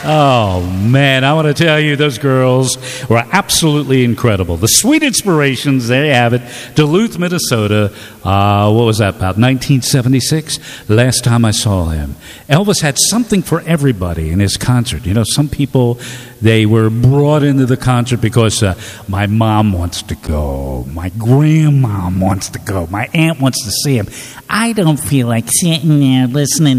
Oh, man, I want to tell you, those girls were absolutely incredible. The Sweet Inspirations, there you have it, Duluth, Minnesota. What was that, about 1976? Last time I saw him. Elvis had something for everybody in his concert. You know, some people, they were brought into the concert because my mom wants to go, my grandmom wants to go, my aunt wants to see him. I don't feel like sitting there listening